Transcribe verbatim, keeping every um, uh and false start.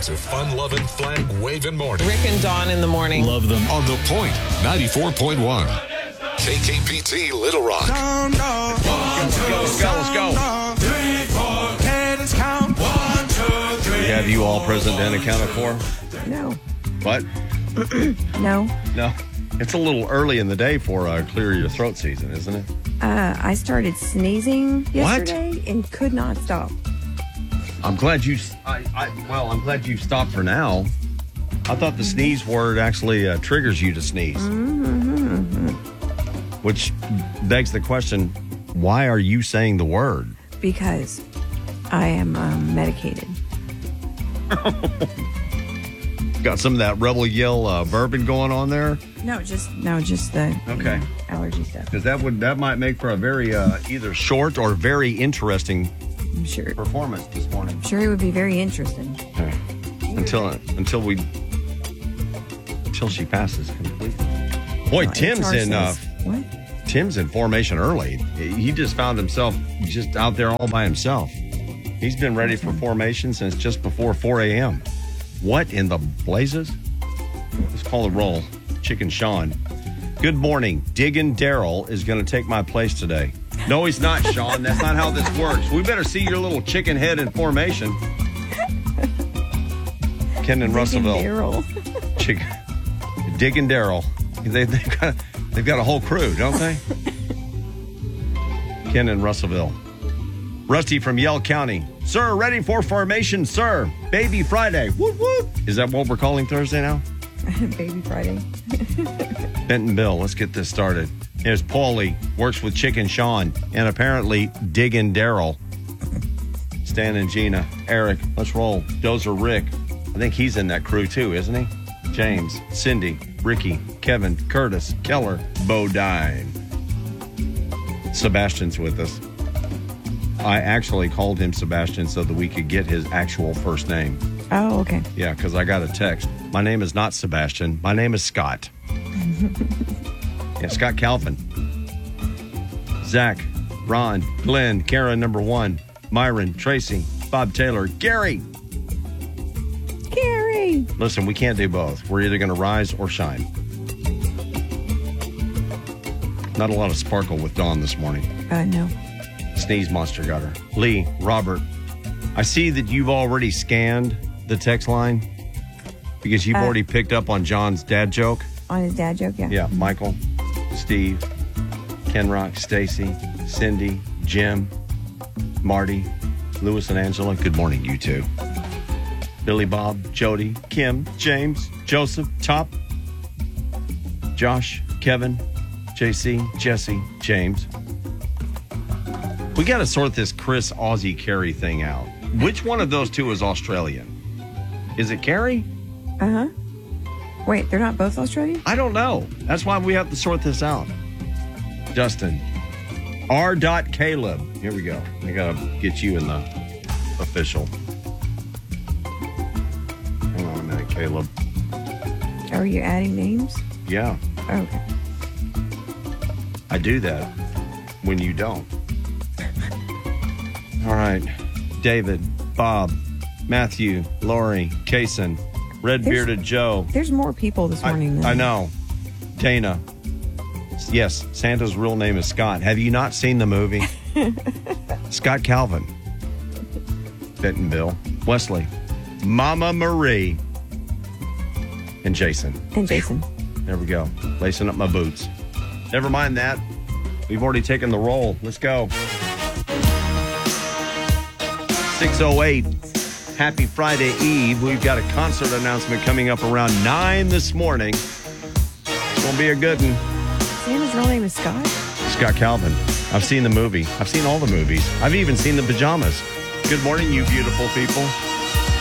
hours of fun-loving, flag-waving morning. Rick and Dawn in the morning. Love them. On The Point, ninety-four point one. K K P T Little Rock. One, two, Let's go, let's go, let's go. three, four, heads count. One, two, three, Have you all present and accounted for? No. What? No. No. It's a little early in the day for uh, clear your throat season, isn't it? Uh, I started sneezing yesterday and could not stop. I'm glad you. I, I, well, I'm glad you stopped for now. I thought the sneeze word actually uh, triggers you to sneeze, Mm-hmm. which begs the question: why are you saying the word? Because I am um, medicated. Got some of that Rebel Yell uh, bourbon going on there, No, just no, just the you Okay. know, allergy stuff. because that would that might make for a very uh, either short or very interesting I'm sure. performance this morning. I'm sure it would be very interesting. Until until we until she passes completely. Boy, Well, Tim's H R in uh, says- what? Tim's in formation early. He just found himself just out there all by himself. He's been ready for formation since just before four a.m. What in the blazes? Let's call the roll. Chicken Sean. Good morning. Diggin' Daryl is going to take my place today. No, he's not, Sean. That's not how this works. We better see your little chicken head in formation. Ken and Russellville. Daryl. Chicken. Diggin' Daryl. They, they've, got, they've got a whole crew, don't they? Ken and Russellville. Rusty from Yell County. Sir, ready for formation, sir. Baby Friday. Whoop, whoop. Is that what we're calling Thursday now? Baby Friday. Benton Bill, let's get this started. Here's Paulie, works with Chicken Sean, and apparently Diggin' Daryl. Stan and Gina. Eric, let's roll. Dozer Rick. I think he's in that crew too, isn't he? James, Cindy, Ricky, Kevin, Curtis, Keller, Bodine. Sebastian's with us. I actually called him Sebastian so that we could get his actual first name. Oh, okay. Yeah, because I got a text. My name is not Sebastian. My name is Scott. Yeah, Scott Calvin. Zach, Ron, Glenn, Karen, number one, Myron, Tracy, Bob Taylor, Gary. Gary. Listen, we can't do both. We're either going to rise or shine. Not a lot of sparkle with Dawn this morning. Uh, no. Sneeze monster got her. Lee, Robert, I see that you've already scanned the text line because you've Uh, already picked up on John's dad joke. On his dad joke, yeah. Yeah, Michael, Steve, Ken Rock, Stacy, Cindy, Jim, Marty, Louis and Angela. Good morning, you two. Billy Bob, Jody, Kim, James, Joseph, Top, Josh, Kevin, J C, Jesse, James. We got to sort this Chris Aussie Carey thing out. Which one of those two is Australian? Is it Carey? Uh-huh. Wait, they're not both Australian? I don't know. That's why we have to sort this out. Dustin. R. Caleb. Here we go. I got to get you in the official. Hang on a minute, Caleb. Are you adding names? Yeah, Oh, okay. I do that when you don't. All right. David, Bob, Matthew, Lori, Kason, Red Bearded Joe. There's more people this I, morning than I know. Dana. Yes, Santa's real name is Scott. Have you not seen the movie? Scott Calvin. Benton Bill. Wesley. Mama Marie. And Jason. And Jason. There we go. Lacing up my boots. Never mind that. We've already taken the roll. Let's go. six oh eight. Happy Friday Eve. We've got a concert announcement coming up around nine this morning. It's going to be a good one. Santa's real name is Scott? Scott Calvin. I've seen the movie. I've seen all the movies. I've even seen the pajamas. Good morning, you beautiful people.